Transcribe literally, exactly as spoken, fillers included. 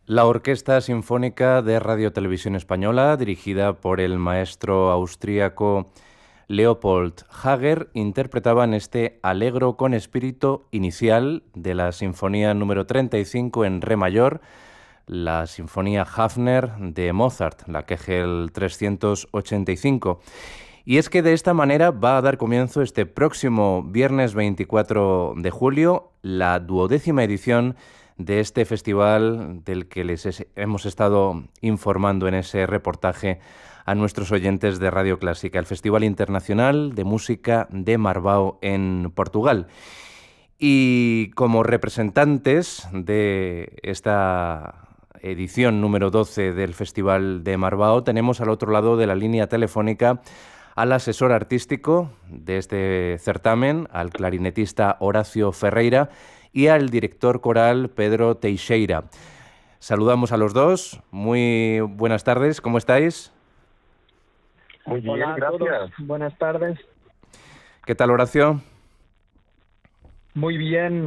La Orquesta Sinfónica de Radio Televisión Española, dirigida por el maestro austríaco Leopold Hager, interpretaba en este Allegro con espíritu inicial de la Sinfonía número treinta y cinco en Re mayor, la Sinfonía Hafner de Mozart, la Kegel trescientos ochenta y cinco. Y es que de esta manera va a dar comienzo este próximo viernes veinticuatro de julio la duodécima edición de este festival del que les hemos estado informando en ese reportaje a nuestros oyentes de Radio Clásica, el Festival Internacional de Música de Marbao en Portugal. Y como representantes de esta edición número doce del Festival de Marbao, tenemos al otro lado de la línea telefónica al asesor artístico de este certamen, al clarinetista Horacio Ferreira, y al director coral Pedro Teixeira. Saludamos a los dos. Muy buenas tardes, ¿cómo estáis? Muy bien, Hola, gracias. Todos. Buenas tardes. ¿Qué tal, Horacio? Muy bien.